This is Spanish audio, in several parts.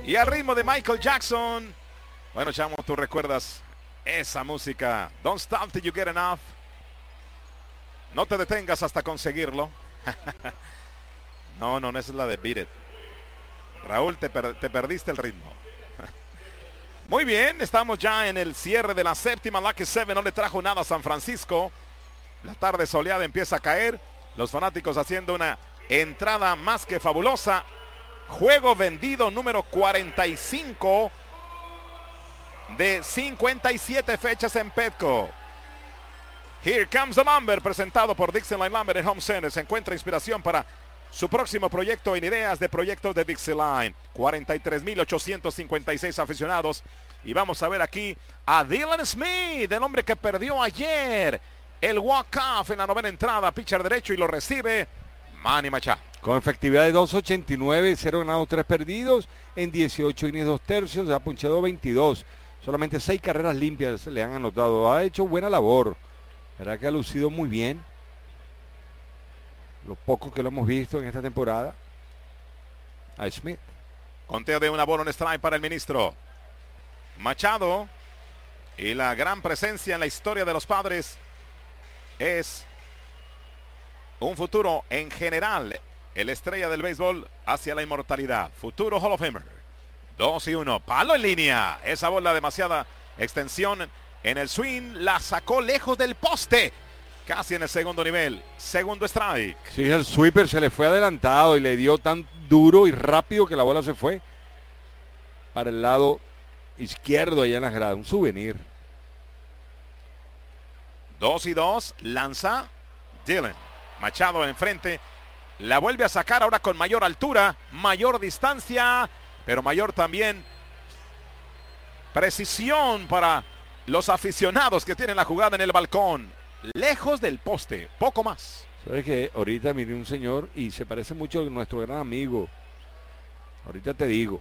Y al ritmo de Michael Jackson. Bueno, chamo, tú recuerdas esa música. Don't stop till you get enough. No te detengas hasta conseguirlo. No, esa es la de Beat It. Raúl, te perdiste el ritmo. Muy bien, estamos ya en el cierre de la séptima. Lucky 7 no le trajo nada a San Francisco. La tarde soleada empieza a caer. Los fanáticos haciendo una entrada más que fabulosa. Juego vendido número 45 de 57 fechas en Petco. Here Comes the Lumber, presentado por Dixieline Lumber en Home Center. Se encuentra inspiración para su próximo proyecto en ideas de proyectos de Dixieline. 43,856 aficionados. Y vamos a ver aquí a Dylan Smith, el hombre que perdió ayer el walk-off en la novena entrada. Pitcher derecho y lo recibe Manny Machado. Con efectividad de 2.89, 0 ganados, 3 perdidos. En 18 innings, 2 tercios, ha punchado 22. Solamente 6 carreras limpias le han anotado. Ha hecho buena labor. ¿Verdad que ha lucido muy bien? Lo poco que lo hemos visto en esta temporada. A Smith. Conteo de una bola en strike para el ministro. Machado. Y la gran presencia en la historia de los Padres es un futuro en general. El estrella del béisbol hacia la inmortalidad. Futuro Hall of Famer. 2-1. Palo en línea. Esa bola demasiada extensión en el swing. La sacó lejos del poste. Casi en el segundo nivel. Segundo strike. Sí, el sweeper se le fue adelantado y le dio tan duro y rápido que la bola se fue para el lado izquierdo allá en las gradas. Un souvenir. 2-2. Lanza Dylan. Machado enfrente. La vuelve a sacar ahora con mayor altura, mayor distancia, pero mayor también precisión para los aficionados que tienen la jugada en el balcón. Lejos del poste, poco más. ¿Sabes qué? Ahorita miré un señor y se parece mucho a nuestro gran amigo. Ahorita te digo.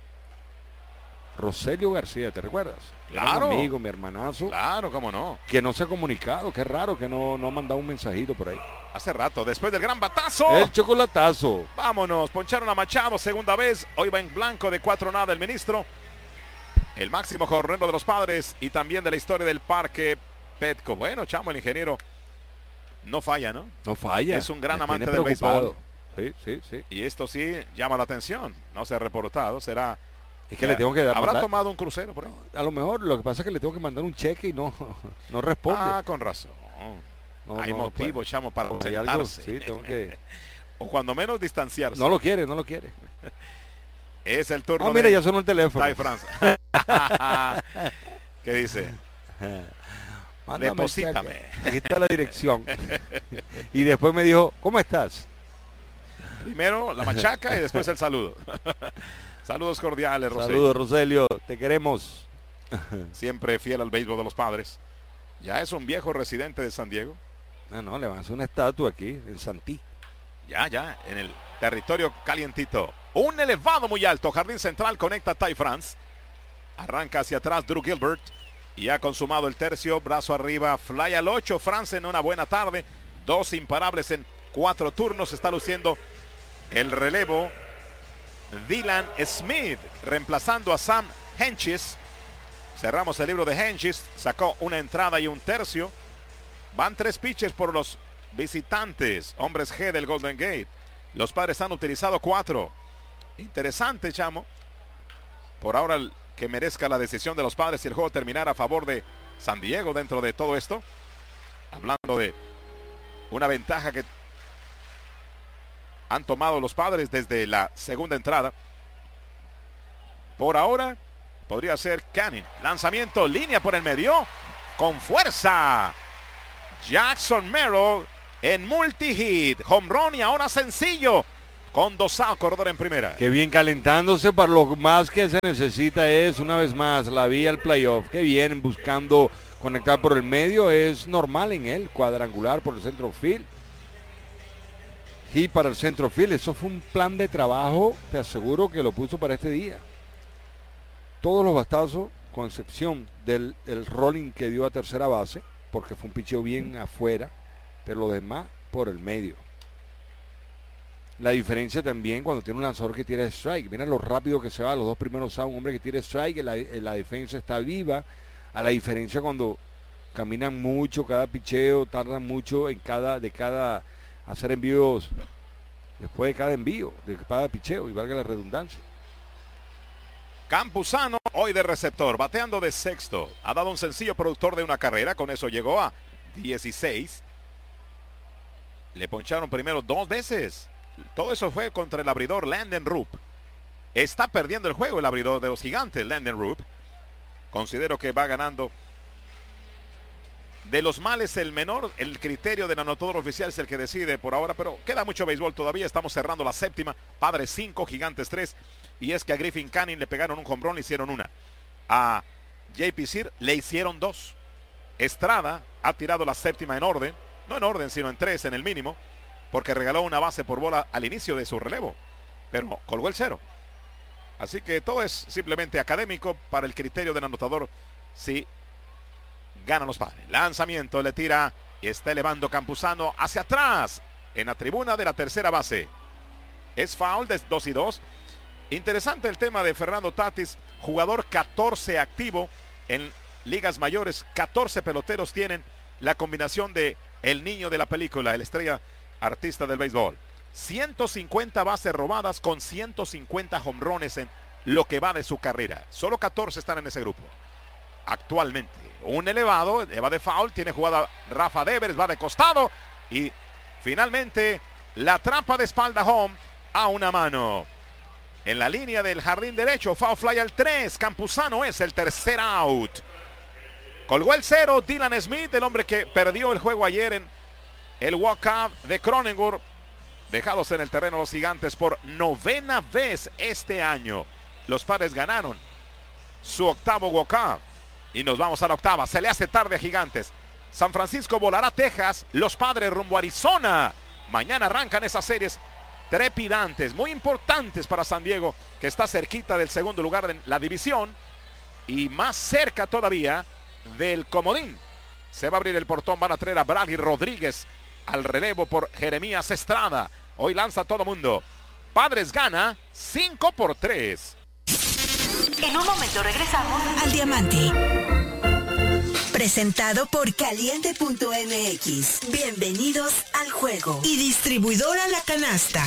Roselio García, ¿te recuerdas? Claro. Mi amigo, mi hermanazo. Claro, cómo no. Que no se ha comunicado, qué raro que no ha mandado un mensajito por ahí. Hace rato, después del gran batazo. El chocolatazo. Vámonos, poncharon a Machado, segunda vez. Hoy va en blanco de 4-0 el ministro. El máximo jornero de los Padres y también de la historia del parque Petco. Bueno, chamo, el ingeniero no falla, ¿no? No falla. Es un gran amante del béisbol. Sí. Y esto sí llama la atención. No se ha reportado, será... Es que le tengo que dar. ¿Habrá tomado un crucero por ahí? A lo mejor lo que pasa es que le tengo que mandar un cheque y no responde. Ah, con razón. Hay motivo, chamo, para ausentarse. Sí, tengo que... O cuando menos distanciarse. No lo quiere. Es el turno. Mira, ya sonó el teléfono. Ty France. ¿Qué dice? Deposítame. Aquí está la dirección. Y después me dijo, ¿cómo estás? Primero la machaca y después el saludo. Saludos cordiales, Roselio. Saludos, Roselio. Te queremos. Siempre fiel al béisbol de los Padres. Ya es un viejo residente de San Diego. No, le van a hacer una estatua aquí, en Santí. Ya, en el territorio calientito. Un elevado muy alto. Jardín central conecta a Ty France. Arranca hacia atrás Drew Gilbert. Y ha consumado el tercio. Brazo arriba. Fly al 8. France en una buena tarde. 2 imparables en 4 turnos. Está luciendo el relevo. Dylan Smith reemplazando a Sam Hentges. Cerramos el libro de Hentges. Sacó una entrada y un tercio. Van 3 pitches por los visitantes. Hombres G del Golden Gate. Los Padres han utilizado 4. Interesante, chamo. Por ahora que merezca la decisión de los Padres si el juego terminara a favor de San Diego dentro de todo esto. Hablando de una ventaja que han tomado los Padres desde la segunda entrada. Por ahora podría ser Canning. Lanzamiento, línea por el medio. Con fuerza. Jackson Merrill en multi-hit. Home run y ahora sencillo. Con 2 out, corredor en primera. Qué bien calentándose para lo más que se necesita es, una vez más, la vía al playoff. Qué bien buscando conectar por el medio. Es normal en él, cuadrangular por el centro field. Y para el centro field, eso fue un plan de trabajo, te aseguro que lo puso para este día. Todos los batazos, con excepción del rolling que dio a tercera base, porque fue un picheo bien afuera, pero lo demás por el medio. la diferencia también cuando tiene un lanzador que tira strike. Mira lo rápido que se va, los dos primeros a un hombre que tira strike, la defensa está viva, a la diferencia cuando caminan mucho, cada picheo, tardan mucho en hacer envíos, después de cada envío, de cada picheo, y valga la redundancia. Campuzano hoy de receptor, bateando de sexto. Ha dado un sencillo productor de una carrera, con eso llegó a 16. Le poncharon primero 2 veces. Todo eso fue contra el abridor Landon Rupp. Está perdiendo el juego el abridor de los Gigantes, Landon Rupp. Considero que va ganando. De los males el menor, el criterio del anotador oficial es el que decide por ahora, pero queda mucho béisbol todavía. Estamos cerrando la séptima. Padres 5, Gigantes 3. Y es que a Griffin Canning le pegaron un home run, le hicieron una. A JP Sear le hicieron 2. Estrada ha tirado la séptima en orden. No en orden, sino en 3 en el mínimo. Porque regaló una base por bola al inicio de su relevo. Pero colgó el 0. Así que todo es simplemente académico para el criterio del anotador. Si ganan los Padres. Lanzamiento, le tira y está elevando Campuzano hacia atrás. En la tribuna de la tercera base. Es foul de 2-2. Interesante el tema de Fernando Tatis, jugador 14 activo en ligas mayores. 14 peloteros tienen la combinación de el niño de la película, el estrella artista del béisbol. 150 bases robadas con 150 jonrones en lo que va de su carrera. Solo 14 están en ese grupo. Actualmente, un elevado, va de foul, tiene jugada Rafa Devers, va de costado y finalmente la trampa de espalda home a una mano. En la línea del jardín derecho, foul fly al 3. Campuzano es el tercer out. Colgó el 0 Dylan Smith, el hombre que perdió el juego ayer en el walk-up de Cronenworth. Dejados en el terreno los Gigantes por 9ª vez este año. Los Padres ganaron su 8º walk-up. Y nos vamos a la 8ª. Se le hace tarde a Gigantes. San Francisco volará a Texas. Los Padres rumbo a Arizona. Mañana arrancan esas series trepidantes, muy importantes para San Diego, que está cerquita del segundo lugar de la división y más cerca todavía del comodín. Se va a abrir el portón, van a traer a Bradley Rodríguez al relevo por Jeremías Estrada. Hoy lanza todo mundo. Padres gana 5-3. En un momento regresamos al Diamante. Presentado por Caliente.mx. Bienvenidos al juego. Y distribuidora La Canasta.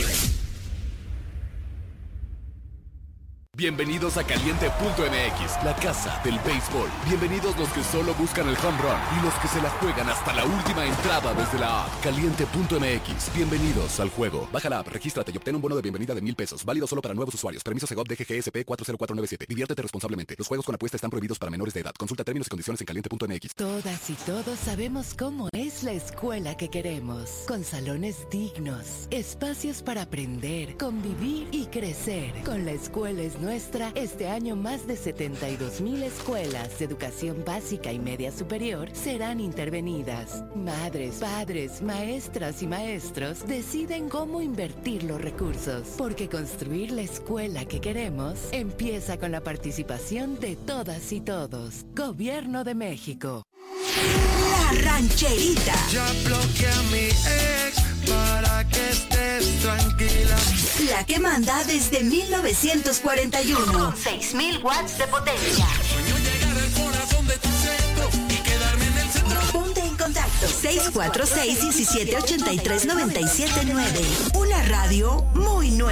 Bienvenidos a Caliente.mx, la casa del béisbol. Bienvenidos los que solo buscan el home run y los que se la juegan hasta la última entrada desde la app. Caliente.mx, bienvenidos al juego. Baja la app, regístrate y obtén un bono de bienvenida de $1,000. Válido solo para nuevos usuarios. Permiso Segov DGGSP 40497. Diviértete responsablemente. Los juegos con apuesta están prohibidos para menores de edad. Consulta términos y condiciones en Caliente.mx. Todas y todos sabemos cómo es la escuela que queremos. Con salones dignos, espacios para aprender, convivir y crecer. Con la escuela es nuestra, este año más de 72,000 escuelas de educación básica y media superior serán intervenidas. Madres, padres, maestras y maestros deciden cómo invertir los recursos, porque construir la escuela que queremos empieza con la participación de todas y todos. Gobierno de México. La Rancherita. Ya bloqueé a mi ex para que estés tranquila. La que manda desde 1941. Con 6,000 watts de potencia. Sueño llegar al corazón de tu centro y quedarme en el centro. Ponte en contacto. 646-1783-979. Una radio muy nueva.